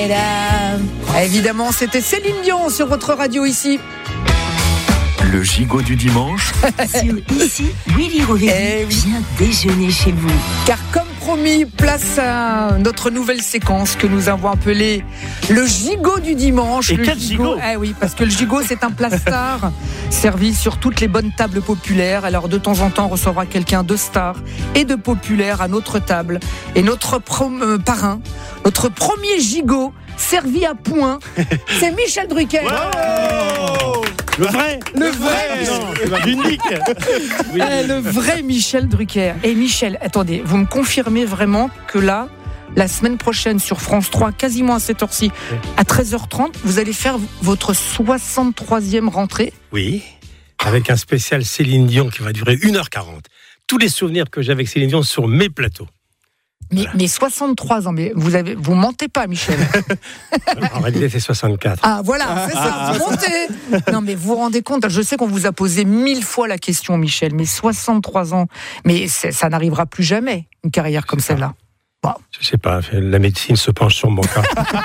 Évidemment, c'était Céline Dion sur votre radio ici. Le gigot du dimanche. Ici, Willy Rovelli vient déjeuner chez vous. Car comme promis, place à notre nouvelle séquence que nous avons appelée le gigot du dimanche. Et quel gigot ? Oui, parce que le gigot, c'est un plat star servi sur toutes les bonnes tables populaires. Alors de temps en temps, on recevra quelqu'un de star et de populaire à notre table. Et notre parrain, notre premier gigot servi à point, c'est Michel Drucker. Wow, le vrai, l'unique. Oui. Le vrai Michel Drucker. Et Michel, attendez, vous me confirmez vraiment que là, la semaine prochaine sur France 3, quasiment à cette heure-ci, à 13h30, vous allez faire votre 63e rentrée ? Oui, avec un spécial Céline Dion qui va durer 1h40. Tous les souvenirs que j'ai avec Céline Dion sur mes plateaux. Mais 63 ans, mais vous mentez pas, Michel. En réalité, c'est 64. Ah, voilà, c'est ça, vous mentez. Non, mais vous vous rendez compte, je sais qu'on vous a posé 1000 fois la question, Michel, mais 63 ans, mais ça n'arrivera plus jamais, une carrière comme celle-là. Wow. Je sais pas, la médecine se penche sur mon cas.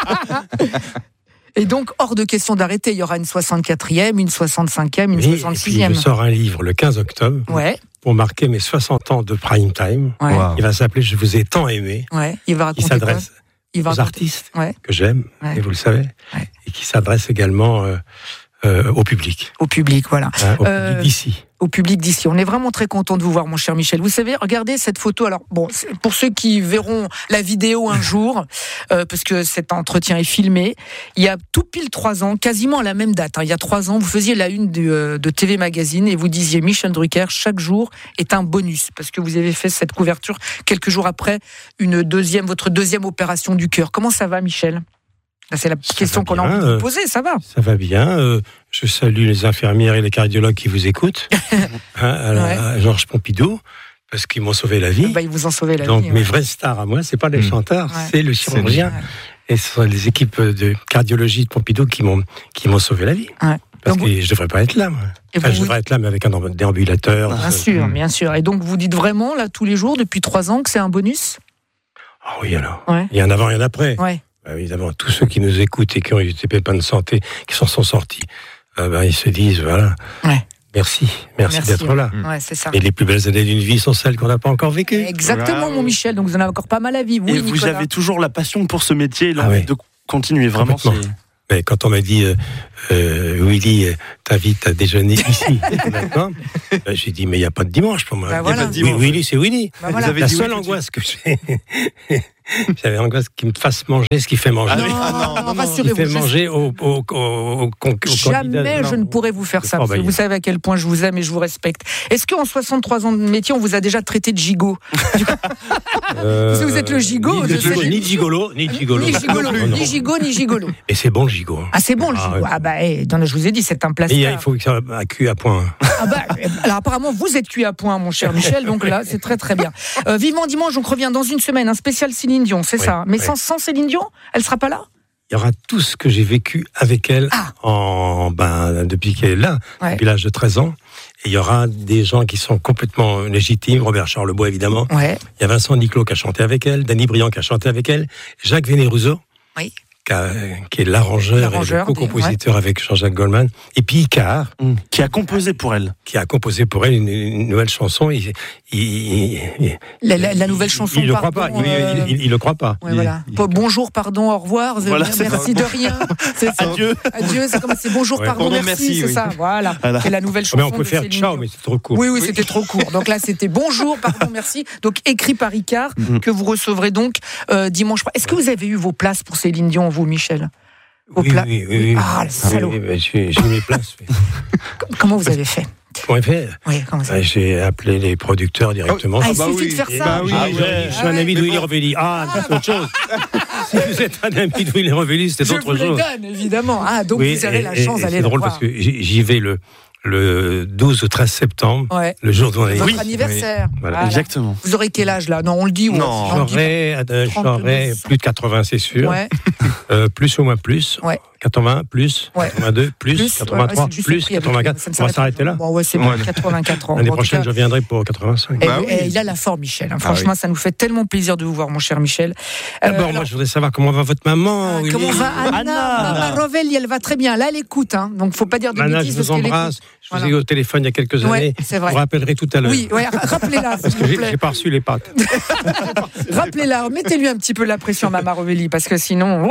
Et donc, hors de question d'arrêter, il y aura une 64e, une 65e, une 66e. Et puis, je sors un livre le 15 octobre. Ouais. Pour marquer mes 60 ans de prime time. Ouais. Wow. Il va s'appeler « Je vous ai tant aimé ». Il va raconter. Il s'adresse aux artistes que j'aime, et vous le savez, et qui s'adresse également au public. Au public, voilà. Au public d'ici. Au public d'ici. On est vraiment très content de vous voir, mon cher Michel. Vous savez, regardez cette photo. Alors, bon, pour ceux qui verront la vidéo un jour, parce que cet entretien est filmé, il y a tout pile 3 ans, quasiment à la même date. Il y a 3 ans, vous faisiez la une de TV Magazine et vous disiez Michel Drucker, chaque jour est un bonus, parce que vous avez fait cette couverture quelques jours après votre deuxième opération du cœur. Comment ça va, Michel ? Là, c'est la question qu'on a envie de vous poser, ça va ? Ça va bien. Je salue les infirmières et les cardiologues qui vous écoutent. À Georges Pompidou, parce qu'ils m'ont sauvé la vie. Ils vous ont sauvé la vie. Donc, mes vraies stars à moi, c'est pas les chanteurs, c'est le chirurgien. Et ce sont les équipes de cardiologie de Pompidou qui m'ont sauvé la vie. Ouais. Parce que je devrais pas être là, moi. Je devrais être là, mais avec un déambulateur. Bien sûr. Et donc, vous dites vraiment, là, tous les jours, depuis 3 ans, que c'est un bonus ? Ah oui, alors. Il y a un avant et un après. Ouais. Évidemment, tous ceux qui nous écoutent et qui ont eu des pépins de santé, qui s'en sont sortis, ils se disent, voilà, merci d'être là. Ouais, c'est ça. Et les plus belles années d'une vie sont celles qu'on n'a pas encore vécues. Exactement, mon Michel, donc vous en avez encore pas mal à vivre. Oui, et vous avez toujours la passion pour ce métier, l'envie de continuer, vraiment. Mais quand on m'a dit, Willy, t'invites à déjeuner ici, maintenant, j'ai dit, mais il n'y a pas de dimanche pour moi. Willy, c'est Willy. La seule angoisse que j'ai, j'avais l'angoisse qu'il me fasse manger ce qu'il fait manger. Non, rassurez-vous. Il fait manger au jamais je ne pourrais vous faire ça. Vous savez à quel point je vous aime et je vous respecte. Est-ce qu'en 63 ans de métier, on vous a déjà traité de gigot ? Parce que vous êtes le gigot. Ni gigolo. Ni gigot, ni gigolo. Et c'est bon le gigot. Ah, c'est bon le gigot. Je vous ai dit, c'est un plat. Et il faut que ça soit cuit à point. Alors apparemment, vous êtes cuit à point, mon cher Michel, donc là, c'est très très bien. Vivement dimanche, donc revient dans une semaine, un spécial Céline Dion, c'est ça. Mais sans Céline Dion, elle sera pas là ? Il y aura tout ce que j'ai vécu avec elle depuis qu'elle est là, depuis l'âge de 13 ans. Et il y aura des gens qui sont complètement légitimes. Robert Charlebois, évidemment. Il y a Vincent Niclot qui a chanté avec elle, Danny Briand qui a chanté avec elle, Jacques Vénéruso, qui est l'arrangeur et le co-compositeur avec Jean-Jacques Goldman, et puis Icare, qui a composé pour elle. Une nouvelle chanson. La nouvelle chanson. Il ne le croit pas. Il le croit pas. Voilà. Bonjour, pardon, au revoir. Merci de rien. Adieu. C'est bonjour, pardon, merci. C'est ça. Voilà. C'est la nouvelle chanson. Mais on peut faire ciao, mais c'est trop court. Oui, c'était trop court. Donc là, c'était bonjour, pardon, merci. Donc écrit par Icare, que vous recevrez donc dimanche. Est-ce que vous avez eu vos places pour Céline Dion, vous, Michel ? Oui. Ah, le salaud. J'ai eu mes places. Comment vous avez fait ? J'ai appelé les producteurs directement. Il suffit de faire ça. Je suis un ami de Willy Rovelli. C'est autre chose. Si vous êtes un ami de Willy Rovelli, c'est autre chose. Je vous le donne, évidemment. Donc vous avez la chance d'aller le voir. C'est drôle parce que j'y vais le le 12 ou 13 septembre, le jour de votre anniversaire. Voilà. Exactement. Vous aurez quel âge là? Non, on le dit. Non, j'aurai plus de 80, c'est sûr. Ouais. Plus ou moins plus. Ouais. 80, plus, 82, plus, 83, plus, 84. On va s'arrêter là. Bon, c'est bon, 84 ans. L'année prochaine, je viendrai pour 85. Il a la forme, Michel. Franchement, ça nous fait tellement plaisir de vous voir, mon cher Michel. D'abord, moi, je voudrais savoir comment va votre maman. Comment va Anna? Maman Rovelli, elle va très bien. Là, elle écoute. Donc, faut pas dire de Anna, bêtises. je vous embrasse. Je vous ai eu au téléphone il y a quelques années. C'est vrai. Je vous rappellerai tout à l'heure. Oui, rappelez-la. Parce que j'ai pas reçu les pâtes. Rappelez-la. Mettez-lui un petit peu la pression, Maman Rovelli, parce que sinon.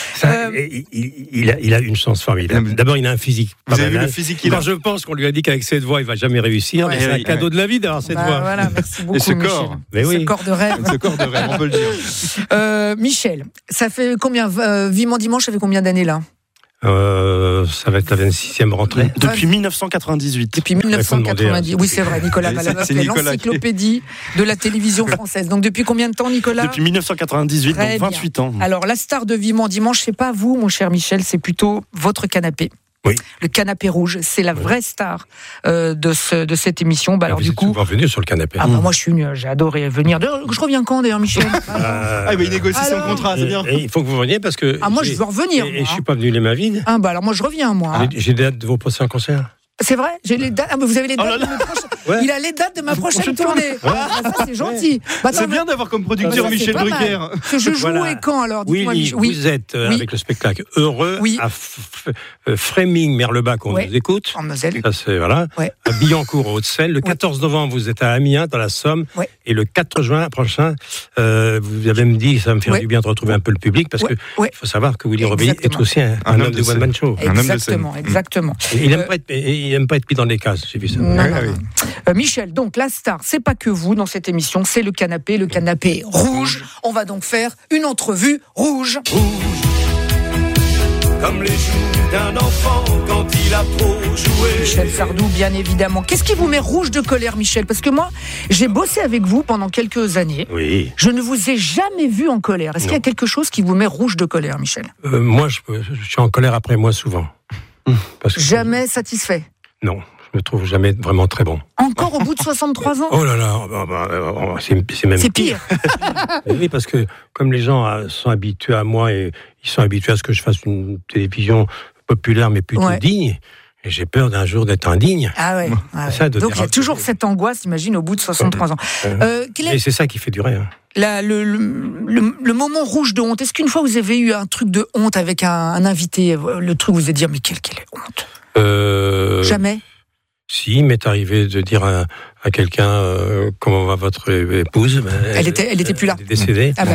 Il a une chance formidable. D'abord, il a un physique. Vous avez vu le physique qu'il a? Je pense qu'on lui a dit qu'avec cette voix, il va jamais réussir. Mais c'est un cadeau de la vie d'avoir cette voix. Voilà, merci beaucoup. Et ce corps. Ce corps de rêve. Ce corps de rêve, on peut le dire. Michel, ça fait combien Vivement Dimanche, ça fait combien d'années là? Ça va être la 26e rentrée. Depuis 1998. Depuis 1990. Oui, c'est vrai, Nicolas Malaveuve, c'est l'encyclopédie de la télévision française. Donc depuis combien de temps, Nicolas? Depuis 1998, donc 28 ans. Alors, la star de Vivement Dimanche, c'est pas vous, mon cher Michel, c'est plutôt votre canapé. Oui. Le canapé rouge, c'est la vraie star de cette émission. Alors du coup, vous êtes venu sur le canapé. Moi je suis venu, j'ai adoré venir. Je reviens quand d'ailleurs, Michel? Il négocie son contrat, c'est bien. Il faut que vous veniez parce que. Moi je veux revenir. Et je suis pas venu les mains vides. Alors moi je reviens, moi. J'ai des dates de vos prochains concerts. C'est vrai, j'ai les dates. Mais vous avez les dates de ma prochaine. Il a les dates de ma prochaine tournée. Ça c'est gentil. C'est bien d'avoir comme producteur Michel Drucker. Que je joue et quand alors? Oui, vous êtes avec le spectacle Heureux à Fréming, Merlebach, on nous écoute. En Moselle. Ça c'est voilà. À Billancourt, au Haute-Seine. Le 14 novembre, vous êtes à Amiens, dans la Somme. Et le 4 juin prochain, vous avez me dit, ça va me faire du bien de retrouver un peu le public, parce que il faut savoir que Willy Rovelli est aussi un homme de one-man show. Exactement. Il n'aime pas être mis dans des cases, j'ai vu ça. Michel, donc la star, c'est pas que vous dans cette émission, c'est le canapé rouge. On va donc faire une entrevue rouge. Comme les joues d'un enfant quand il a trop joué. Michel Sardou, bien évidemment. Qu'est-ce qui vous met rouge de colère, Michel? Parce que moi, j'ai bossé avec vous pendant quelques années. Oui. Je ne vous ai jamais vu en colère. Est-ce qu'il y a quelque chose qui vous met rouge de colère, Michel? Moi, je suis en colère après moi souvent. Parce que jamais satisfait? Non, je me trouve jamais vraiment très bon. Encore au bout de 63 ans? Oh là là, c'est même pire. Oui, parce que comme les gens sont habitués à moi et ils sont habitués à ce que je fasse une télévision populaire mais plutôt digne, et j'ai peur d'un jour d'être indigne. Donc il y a toujours cette angoisse, imagine, au bout de 63 ans. Et c'est ça qui fait durer. Le moment rouge de honte, est-ce qu'une fois vous avez eu un truc de honte avec un invité, le truc vous avez dit mais quelle honte? Jamais? Si, il m'est arrivé de dire à quelqu'un comment va votre épouse. Elle était plus là. Elle est décédée. Ça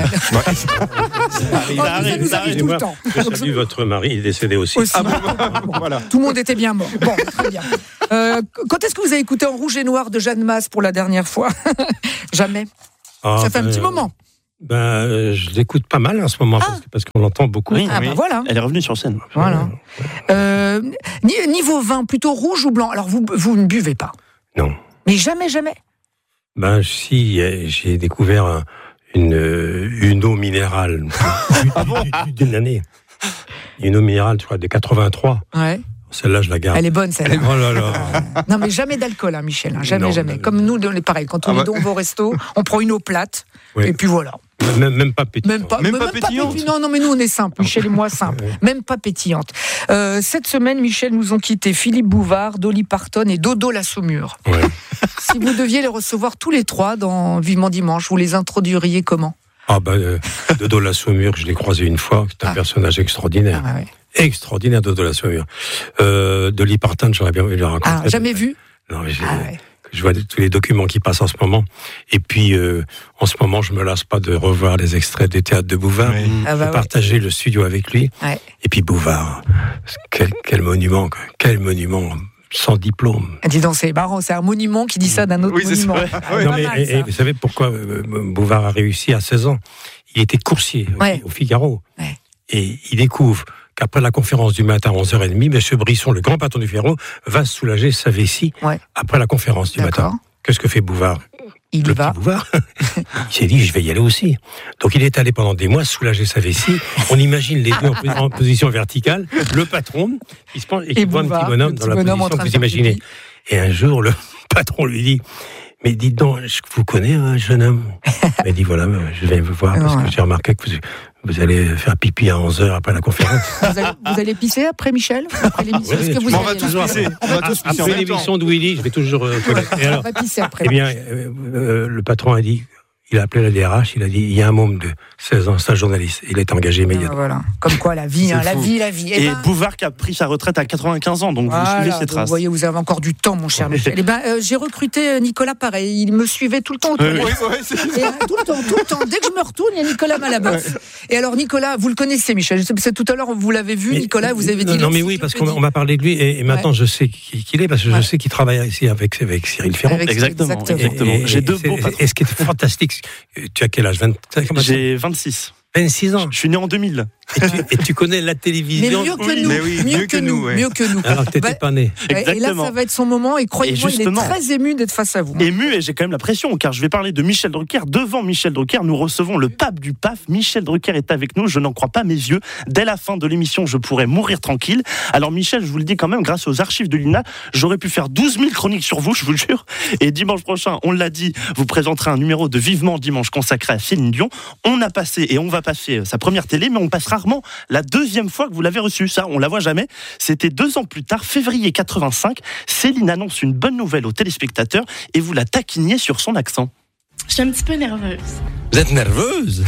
nous arrive tout le temps. Je salue votre mari, il est décédé aussi. Voilà. Tout le monde était bien mort. Bon, très bien. Quand est-ce que vous avez écouté En rouge et noir de Jeanne Masse pour la dernière fois? Jamais. Ça fait un petit moment. Je l'écoute pas mal en ce moment parce qu'on l'entend beaucoup. Voilà. Elle est revenue sur scène. Voilà. Niveau vin, plutôt rouge ou blanc? Alors vous ne buvez pas? Non. Mais jamais? Si, j'ai découvert une eau minérale d'une année. Une eau minérale, je crois, de 83. Ouais. Celle-là, je la garde. Elle est bonne, celle-là. Oh là là. Non, mais jamais d'alcool, Michel. Jamais. Comme nous, on est pareil. Quand on est dans vos restos, on prend une eau plate. Et puis voilà. Même pas pétillante. Même pas pétillante. Non, mais nous, on est simple. Michel et moi, simple. Même pas pétillante. Cette semaine, Michel, nous ont quitté Philippe Bouvard, Dolly Parton et Dodo la Saumure. Ouais. Si vous deviez les recevoir tous les trois dans Vivement Dimanche, vous les introduiriez comment? Dodo la Saumure, je l'ai croisé une fois. C'est un personnage extraordinaire. Extraordinaire, Dodo la Saumure. Dolly Parton, j'aurais bien voulu la rencontrer. Jamais vu? Non, mais je vois tous les documents qui passent en ce moment. Et puis, en ce moment, je me lasse pas de revoir les extraits des théâtres de Bouvard, de partager le studio avec lui. Ouais. Et puis Bouvard, quel monument, quoi. Quel monument sans diplôme. Dis donc, c'est marrant, c'est un monument qui dit ça d'un autre monument. Et vous savez pourquoi Bouvard a réussi à 16 ans? Il était coursier au Figaro. Ouais. Et il découvre qu'après la conférence du matin à 11h30, M. Brisson, le grand patron du Figaro, va soulager sa vessie après la conférence du matin. Qu'est-ce que fait Bouvard? Il le va. petit Bouvard, il s'est dit, je vais y aller aussi. Donc il est allé pendant des mois soulager sa vessie. On imagine les deux en position verticale, le patron qui se penche et qui voit un petit bonhomme dans la position que vous imaginez. Et un jour, le patron lui dit, mais dites donc, je vous connais, jeune homme. Il dit, voilà, je viens vous voir parce que j'ai remarqué que vous allez faire pipi à 11h après la conférence. Vous allez pisser après, Michel? Après l'émission? On va tous pisser. Après l'émission de Willy, je vais toujours... on va pisser après. Eh bien, le patron a dit... Il a appelé la DRH, il a dit, il y a un môme de 16 ans, c'est un journaliste. Il est engagé immédiatement. Voilà. Comme quoi, la vie, la vie. Et Bouvard qui a pris sa retraite à 95 ans, donc vous suivez ses traces. Vous voyez, vous avez encore du temps, mon cher Michel. J'ai recruté Nicolas pareil. Il me suivait tout le temps. Tout le temps. Dès que je me retourne, il y a Nicolas Malaboff. Et alors, Nicolas, vous le connaissez, Michel. Je sais que tout à l'heure, vous l'avez vu, Nicolas, vous avez dit... Non, mais oui, parce qu'on m'a parlé de lui, et maintenant, je sais qui il est, parce que je sais qu'il travaille ici avec Cyril Ferrand. Exactement. J'ai deux beaux patrons. Et ce qui est fantastique, tu as quel âge? J'ai 26. 26 ans. Je suis né en 2000. Et tu connais la télévision. Mais mieux que nous. Alors que t'étais pas né. Exactement. Et là, ça va être son moment. Et croyez-moi, il est très ému d'être face à vous. Ému, et j'ai quand même la pression, car je vais parler de Michel Drucker. Devant Michel Drucker, nous recevons le pape du PAF. Michel Drucker est avec nous. Je n'en crois pas mes yeux. Dès la fin de l'émission, je pourrais mourir tranquille. Alors Michel, je vous le dis quand même, grâce aux archives de l'INA, j'aurais pu faire 12 000 chroniques sur vous, je vous le jure. Et dimanche prochain, on l'a dit, vous présenterez un numéro de Vivement Dimanche consacré à Céline Dion. On a passé, et on va passer sa première télé, mais on passe rarement la deuxième fois que vous l'avez reçue. Ça, on la voit jamais. C'était 2 ans plus tard, février 85. Céline annonce une bonne nouvelle aux téléspectateurs et vous la taquiniez sur son accent. Je suis un petit peu nerveuse. Vous êtes nerveuse?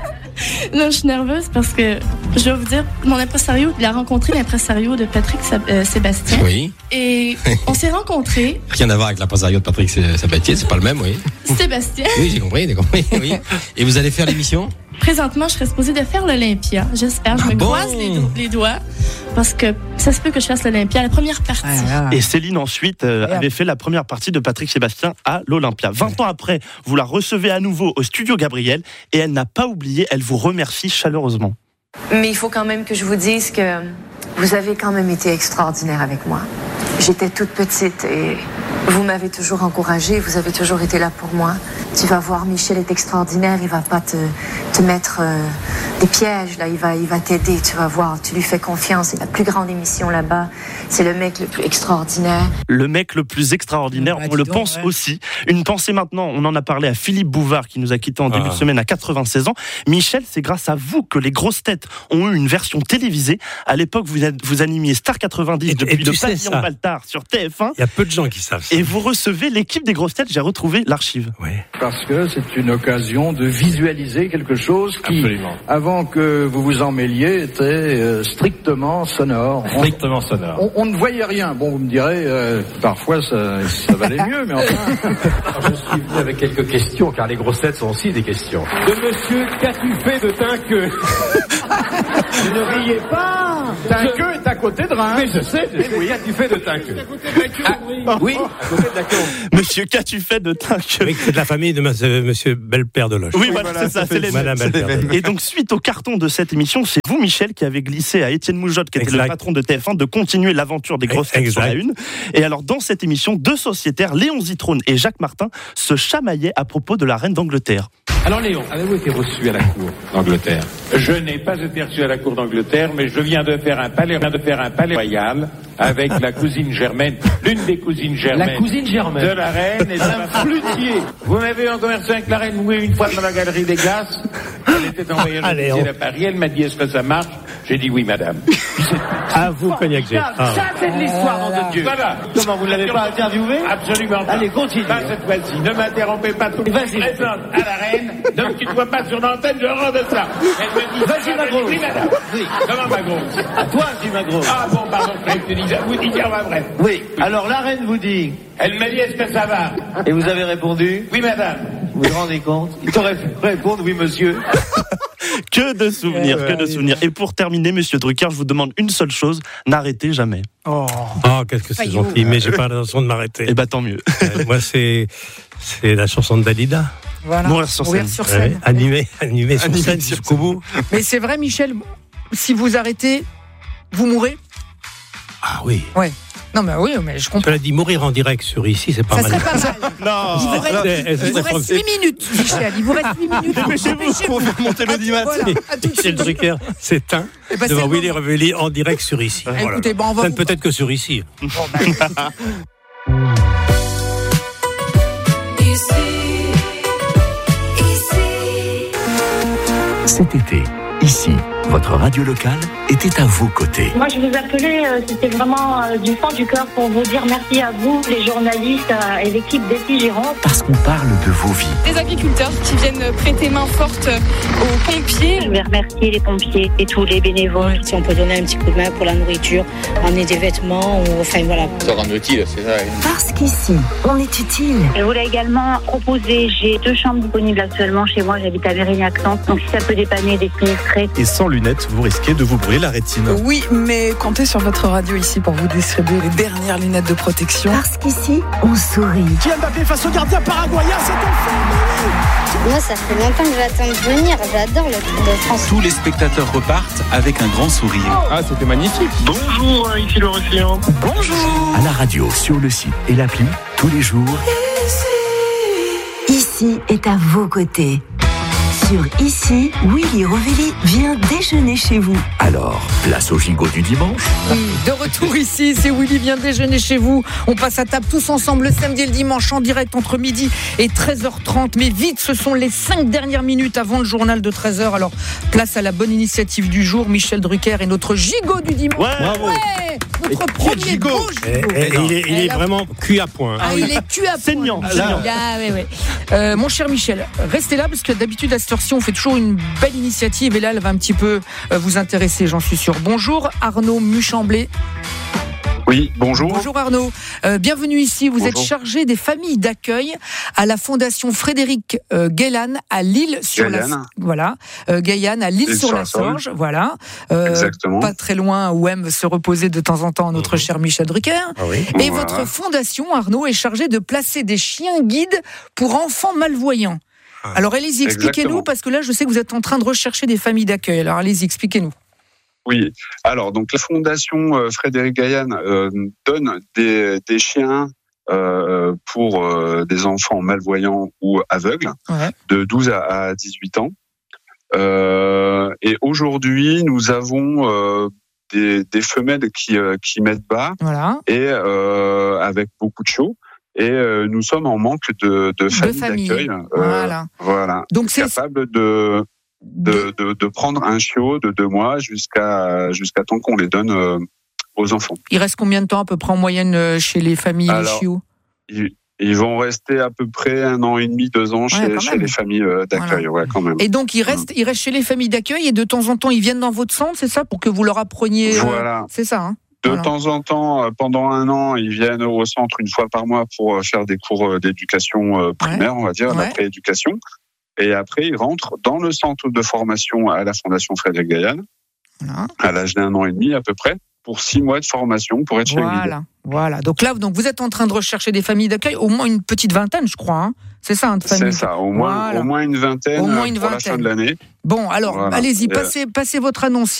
Non, je suis nerveuse parce que, je vais vous dire, mon impresario, il a rencontré l'impresario de Patrick Sébastien. Oui. Et on s'est rencontrés. Rien à voir avec l'impresario de Patrick Sébastien, c'est pas le même, oui. Sébastien. Oui, j'ai compris, oui. Et vous allez faire l'émission? Présentement, je serais supposée de faire l'Olympia. J'espère. Je me croise les doigts parce que ça se peut que je fasse l'Olympia, la première partie. Et Céline, ensuite, avait fait la première partie de Patrick Sébastien à l'Olympia. 20 ans après, vous la recevez à nouveau au studio Gabriel et elle n'a pas oublié, elle vous remercie chaleureusement. Mais il faut quand même que je vous dise que vous avez quand même été extraordinaire avec moi. J'étais toute petite et vous m'avez toujours encouragée, vous avez toujours été là pour moi. Tu vas voir, Michel est extraordinaire, il va pas te mettre des pièges, là, il va t'aider, tu vas voir, tu lui fais confiance, c'est la plus grande émission là-bas, c'est le mec le plus extraordinaire. Le mec le plus extraordinaire, on le pense aussi. Une pensée maintenant, on en a parlé à Philippe Bouvard qui nous a quittés en début de semaine à 96 ans. Michel, c'est grâce à vous que les grosses têtes ont eu une version télévisée. À l'époque, vous animiez Star 90 depuis le pavillon Baltard sur TF1. Il y a peu de gens qui savent ça. Et vous recevez l'équipe des grosses têtes, j'ai retrouvé l'archive. Oui. Parce que c'est une occasion de visualiser quelque chose qui, absolument, avant que vous vous en mêliez, était strictement sonore. On ne voyait rien. Bon, vous me direz, parfois ça valait mieux, mais enfin... Je suis venu avec quelques questions, car les grosses têtes sont aussi des questions. De monsieur, qu'as-tu fait de Tinqueux? Ne riez pas. Tinqueux est à côté de Reims. Mais je sais. Oui, qu'as-tu fait de Tinqueux? Oui, à côté de Lacon. Monsieur, qu'as-tu fait de Tinqueux? Oui, c'est de la famille de monsieur Belpère de Loche. Oui, voilà, c'est ça, c'est les Madame Belpère de Loche. Et donc, suite au carton de cette émission, c'est vous, Michel, qui avez glissé à Étienne Moujotte, qui était le patron de TF1, de continuer l'aventure des grosses têtes sur la une. Et alors, dans cette émission, 2 sociétaires, Léon Zitrone et Jacques Martin, se chamaillaient à propos de la reine d'Angleterre. Alors Léon, avez-vous été reçu à la cour d'Angleterre? Je n'ai pas été reçu à la cour d'Angleterre, mais je viens de faire un palais royal avec la cousine Germaine, l'une des cousines Germaine. La cousine Germaine de la reine et un flûtier. Vous m'avez en conversation avec la reine, oui, une fois dans la galerie des glaces. Elle était en voyage officiel à Paris, elle m'a dit est-ce que ça marche? J'ai dit oui, madame. À vous, Cognac G. Ça, c'est de l'histoire, nom de Dieu. Voilà. Comment, vous ne l'avez pas interviewé? Absolument pas. Allez, continue. Pas cette fois-ci. Ne m'interrompez pas tout. Vas-y. Présente à la reine. Donc, tu ne vois pas sur l'antenne, je rends de ça. Elle me dit, vas-y, ma grosse. Oui, madame. Oui. Comment, ma grosse? À toi, je dis ma grosse. Ah, bon, pardon, je te dis, vous dites, va bref. Oui. Alors, la reine vous dit. Elle m'a dit, est-ce que ça va? Et vous avez répondu? Oui, madame. Vous vous rendez compte? Il t'aurait pu répondre, oui, monsieur. Que de souvenirs, que de souvenirs. Et pour terminer, monsieur Drucker, je vous demande une seule chose, n'arrêtez jamais. Oh, qu'est-ce que c'est gentil, mais j'ai pas l'intention de m'arrêter. Eh ben, tant mieux. Moi, c'est la chanson de Dalida. Voilà. Mourir sur scène. Ouais, animé sur scène jusqu'au bout. Mais c'est vrai, Michel, si vous arrêtez, vous mourrez? Ah oui. Ouais. Non, mais oui, mais je comprends. Cela dit, mourir en direct sur ici, c'est pas ça mal. Ça serait pas mal. Non. Il vous reste 8 minutes, Michel. Il vous reste 8 minutes. Dépêchez-vous pour faire monter l'audimat. Voilà, Michel Drucker s'éteint devant Willy Revelli en direct sur ici. Écoutez, on va peut-être que sur ici. Cet été, ici, votre radio locale était à vos côtés. Moi, je vous appelais, c'était vraiment du fond du cœur pour vous dire merci à vous, les journalistes et l'équipe d'Ici Gironde. Parce qu'on parle de vos vies. Des agriculteurs qui viennent prêter main forte aux pompiers. Je vais remercier les pompiers et tous les bénévoles. Si on peut donner un petit coup de main pour la nourriture, emmener des vêtements, ou enfin voilà. Ça rend utile, c'est ça. Parce qu'ici, on est utile. Je voulais également proposer, j'ai 2 chambres disponibles actuellement chez moi, j'habite à Mérignac-Centre, donc si ça peut dépanner des sinistrés. Et sans lunettes, vous risquez de vous brûler la rétine. Oui, mais comptez sur votre radio ici pour vous distribuer les dernières lunettes de protection. Parce qu'ici, on sourit. Kylian Mbappé face au gardien paraguayen, c'est un Moi, ça fait longtemps que j'attends de venir. J'adore le Tour de France. Tous les spectateurs repartent avec un grand sourire. Ah, c'était magnifique. Bonjour, ici le Océan. Bonjour. À la radio, sur le site et l'appli, tous les jours. Ici est à vos côtés. Sur Ici, Willy Revelli vient déjeuner chez vous. Alors, place au gigot du dimanche. Oui, de retour ici, c'est Willy vient déjeuner chez vous. On passe à table tous ensemble le samedi et le dimanche en direct entre midi et 13h30. Mais vite, ce sont les 5 dernières minutes avant le journal de 13h. Alors, place à la bonne initiative du jour. Michel Drucker et notre gigot du dimanche. Ouais, notre premier gigot. beau gigot. Il est vraiment cuit à point. Ah, il est cuit à point. Saignant. Mon cher Michel, restez là parce que d'habitude à cette heure-ci, on fait toujours une belle initiative et là, elle va un petit peu vous intéresser, j'en suis sûr. Bonjour Arnaud Muchamblé. Oui, bonjour. Bonjour Arnaud. Bienvenue ici. Vous êtes chargé des familles d'accueil à la Fondation Frédéric Gailhan à Lille-sur-la-Sorge. Voilà. Gailhan à Lille-sur-la-Sorge. Voilà. Exactement. Pas très loin où aime se reposer de temps en temps notre cher Michel Drucker. Ah oui. Et votre fondation, Arnaud, est chargée de placer des chiens guides pour enfants malvoyants. Alors allez-y, expliquez-nous, parce que là, je sais que vous êtes en train de rechercher des familles d'accueil. Alors allez-y, expliquez-nous. Oui, alors donc la Fondation Frédéric Gailhan donne des chiens pour des enfants malvoyants ou aveugles de 12 à 18 ans. Et aujourd'hui, nous avons des femelles qui mettent bas et avec beaucoup de chiots. Et nous sommes en manque de familles d'accueil. Voilà. Donc c'est capable de prendre un chiot de 2 mois jusqu'à temps qu'on les donne aux enfants. Il reste combien de temps à peu près en moyenne chez les familles les chiots ? Ils vont rester à peu près 1 an et demi, 2 ans chez les familles d'accueil, quand même. Et donc ils restent chez les familles d'accueil et de temps en temps ils viennent dans votre centre, c'est ça, pour que vous leur appreniez. Voilà. C'est ça. Hein. De temps en temps, pendant 1 an, ils viennent au centre 1 fois par mois pour faire des cours d'éducation primaire, on va dire, la prééducation. Et après, ils rentrent dans le centre de formation à la Fondation Frédéric Gailhan, à l'âge d'1 an et demi à peu près, pour 6 mois de formation pour être chez lui. Voilà. Donc là, vous êtes en train de rechercher des familles d'accueil, au moins une petite vingtaine, je crois. Hein. C'est ça, de familles. C'est ça, au moins une vingtaine pour la fin de l'année. Bon, alors, allez-y, passez votre annonce.